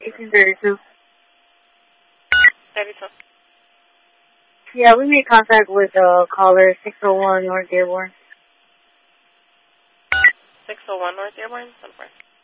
1832. 32. Yeah, we made contact with caller 601 North Dearborn. 601 North Dearborn? 1-4.